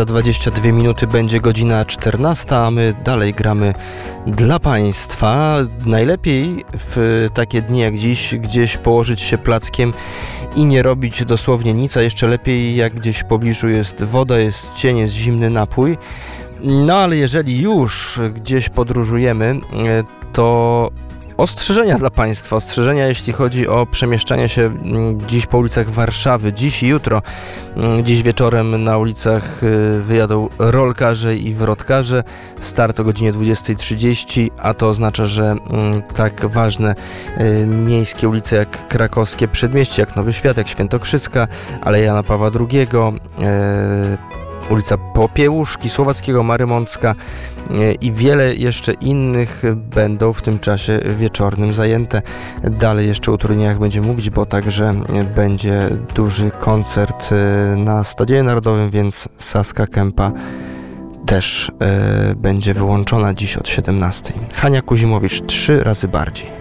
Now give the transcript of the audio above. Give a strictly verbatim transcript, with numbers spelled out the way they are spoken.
Za dwadzieścia dwie minuty będzie godzina czternasta, a my dalej gramy dla Państwa. Najlepiej w takie dni jak dziś gdzieś położyć się plackiem i nie robić dosłownie nic, a jeszcze lepiej jak gdzieś w pobliżu jest woda, jest cień, jest zimny napój. No ale jeżeli już gdzieś podróżujemy, to ostrzeżenia dla Państwa, ostrzeżenia jeśli chodzi o przemieszczanie się dziś po ulicach Warszawy, dziś i jutro. Dziś wieczorem na ulicach wyjadą rolkarze i wrotkarze. Start o godzinie dwudziestej trzydzieści, a to oznacza, że tak ważne miejskie ulice jak Krakowskie Przedmieście, jak Nowy Świat, jak Świętokrzyska, Aleja Jana Pawła drugiego, ulica Popiełuszki, Słowackiego, Marymącka i wiele jeszcze innych będą w tym czasie wieczornym zajęte. Dalej jeszcze o turniejach będzie mówić, bo także będzie duży koncert na Stadionie Narodowym, więc Saska Kępa też e, będzie wyłączona dziś od siedemnastej. Hania Kuzimowicz, trzy razy bardziej.